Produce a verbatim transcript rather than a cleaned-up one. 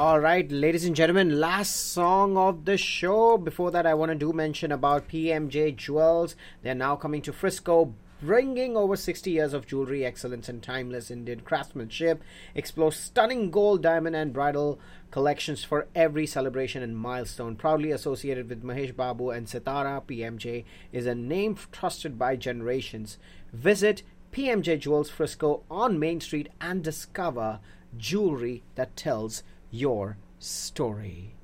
All right, ladies and gentlemen, last song of the show. Before that, I want to do mention about P M J Jewels. They're now coming to Frisco, bringing over sixty years of jewelry excellence and timeless Indian craftsmanship. Explore stunning gold, diamond, and bridal collections for every celebration and milestone. Proudly associated with Mahesh Babu and Sitara, P M J is a name trusted by generations. Visit P M J Jewels Frisco on Main Street and discover jewelry that tells your story.